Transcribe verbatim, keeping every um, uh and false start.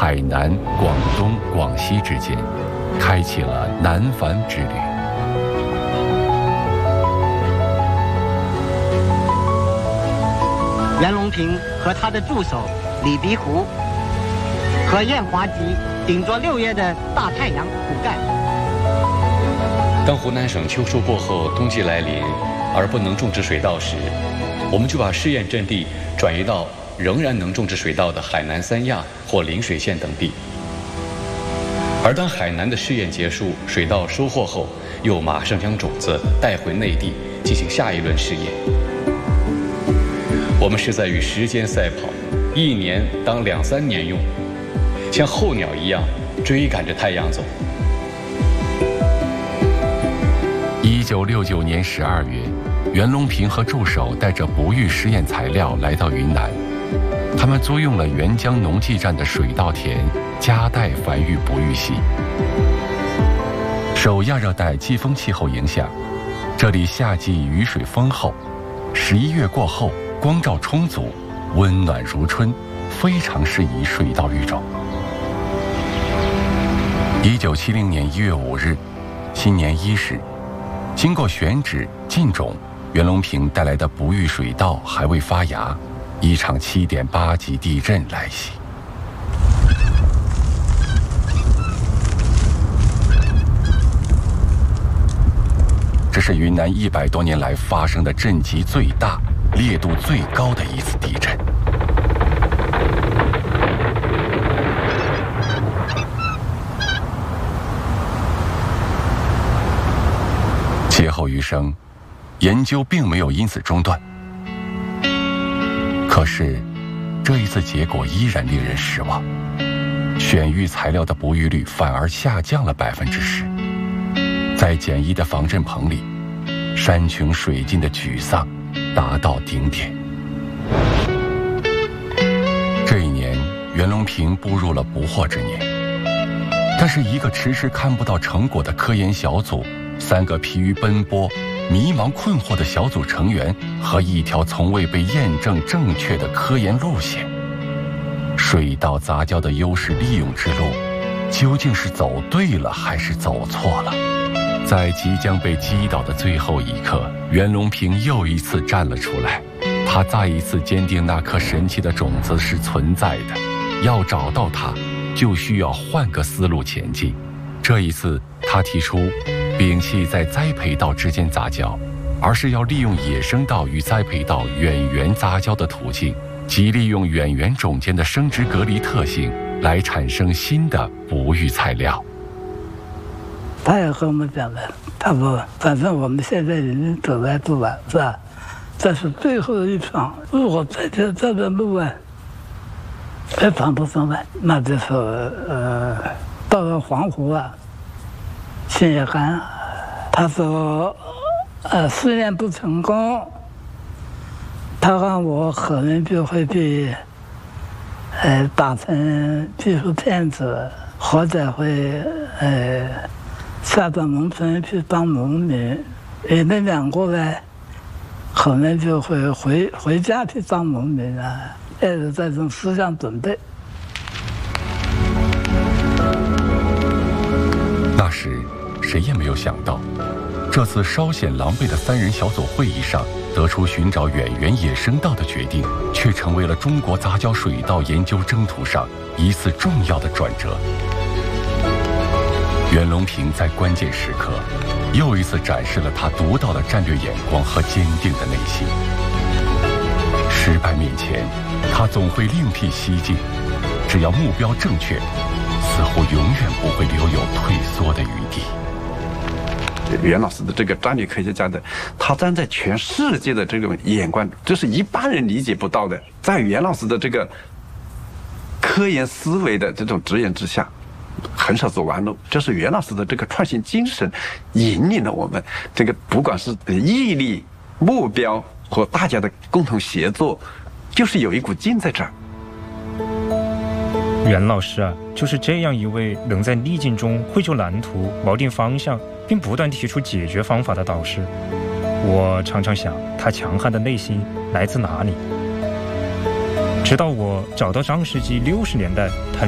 海南、广东、广西之间，开启了南返之旅。 袁隆平和他的助手李鼻湖和燕华集顶着六月的大太阳苦干。 当湖南省秋收过后，冬季来临，而不能种植水稻时，我们就把试验阵地转移到仍然能种植水稻的海南三亚或陵水县等地。而当海南的试验结束，水稻收获后，又马上将种子带回内地进行下一轮试验。我们是在与时间赛跑，一年当两三年用，像候鸟一样追赶着太阳走。 一九六九年十二月，袁隆平和助手带着不育实验材料来到云南，他们租用了沅江农技站的水稻田，加代繁育不育系。受亚热带季风气候影响，这里夏季雨水丰厚，十一月过后光照充足，温暖如春，非常适宜水稻育种。一九七零年一月五日，新年伊始，经过选址、浸种，袁隆平带来的不育水稻还未发芽，一场 七点八 级地震来袭。这是云南一百多年来发生的震级最大、烈度最高的一次地震。劫后余生，研究并没有因此中断。可是，这一次结果依然令人失望，选育材料的不育率反而下降了百分之十。在简易的防震棚里，山穷水尽的沮丧达到顶点。这一年，袁隆平步入了不惑之年，但是一个迟迟看不到成果的科研小组，三个疲于奔波、迷茫困惑的小组成员和一条从未被验证正确的科研路线，水稻杂交的优势利用之路，究竟是走对了还是走错了？在即将被击倒的最后一刻，袁隆平又一次站了出来，他再一次坚定那颗神奇的种子是存在的，要找到它，就需要换个思路前进。这一次，他提出摒弃在栽培稻之间杂交，而是要利用野生稻与栽培稻远缘杂交的途径，即利用远缘种间的生殖隔离特性来产生新的不育材料。 他也和我们讲了，他说反正我们现在已经走来路了，是吧？这是最后一场，如果在这这个路啊还闯不上来，那就是呃到了黄湖啊，心也干。他说呃试验不成功，他让我可能就会被呃打成技术骗子，或者会呃下到农村去当农民。你那两个呢，可能就会回回家去当农民啊，带着这种思想准备。 那时，谁也没有想到，这次稍显狼狈的三人小组会议上，得出寻找远缘野生稻的决定，却成为了中国杂交水稻研究征途上一次重要的转折。袁隆平在关键时刻，又一次展示了他独到的战略眼光和坚定的内心。失败面前，他总会另辟蹊径，只要目标正确，似乎永远不会留有退缩的余地。 袁老师的这个战略科学家的，他站在全世界的这种眼光，这是一般人理解不到的。在袁老师的这个科研思维的这种指引之下，很少走弯路。这是袁老师的这个创新精神引领了我们，这个不管是毅力、目标和大家的共同协作，就是有一股劲在这儿。 袁老师啊，就是这样一位能在逆境中绘就蓝图、锚定方向，并不断提出解决方法的导师。我常常想，他强悍的内心来自哪里？直到我找到上世纪六十年代他